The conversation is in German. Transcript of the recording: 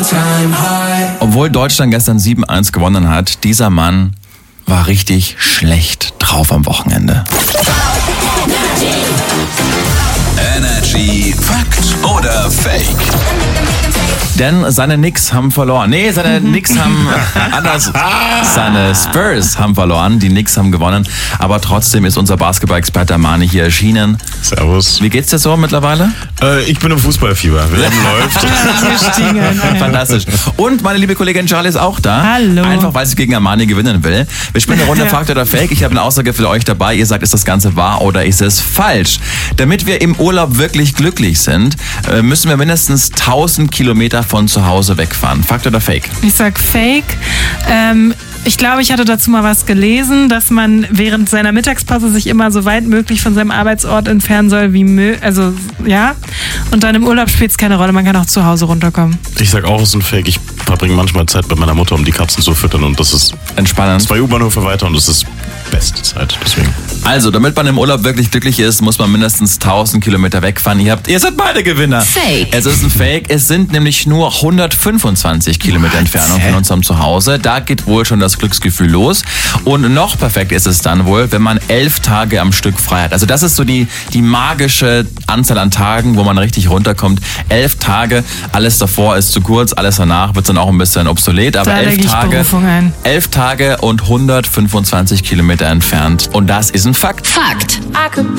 Obwohl Deutschland gestern 7-1 gewonnen hat, dieser Mann war richtig schlecht drauf am Wochenende. Energy Fakt oder Fake? Denn seine Knicks haben verloren. Nee, seine Knicks haben anders. Seine Spurs haben verloren, die Knicks haben gewonnen. Aber trotzdem ist unser Basketball-Experte Mani hier erschienen. Servus. Wie geht's dir so mittlerweile? Ich bin im Fußballfieber. Leben läuft. Fantastisch. Und meine liebe Kollegin Charlie ist auch da. Hallo. Einfach, weil sie gegen Armani gewinnen will. Wir spielen eine Runde Fakt oder Fake. Ich habe eine Aussage für euch dabei. Ihr sagt, ist das Ganze wahr oder ist es falsch? Damit wir im Urlaub wirklich glücklich sind, müssen wir mindestens 1000 Kilometer von zu Hause wegfahren. Fakt oder Fake? Ich sag Fake. Ich glaube, ich hatte dazu mal was gelesen, dass man während seiner Mittagspause sich immer so weit möglich von seinem Arbeitsort entfernen soll wie möglich. Also, ja. Und dann im Urlaub spielt es keine Rolle. Man kann auch zu Hause runterkommen. Ich sag auch, es ist ein Fake. Ich verbringe manchmal Zeit bei meiner Mutter, um die Katzen zu füttern. Und das ist entspannend. 2 U-Bahnhöfe weiter und das ist beste Zeit. Deswegen. Also, damit man im Urlaub wirklich glücklich ist, muss man mindestens 1000 Kilometer wegfahren. Ihr seid beide Gewinner. Fake. Es ist ein Fake. Es sind nämlich nur 125 Kilometer Entfernung von unserem Zuhause. Da geht wohl schon das Glücksgefühl los. Und noch perfekt ist es dann wohl, wenn man 11 Tage am Stück frei hat. Also das ist so die magische Anzahl an Tagen, wo man richtig runterkommt. 11 Tage, alles davor ist zu kurz, alles danach wird dann auch ein bisschen obsolet. Aber Da 11 Tage, Berufung ein. 11 Tage und 125 Kilometer entfernt. Und das ist ein Fakt. Fakt.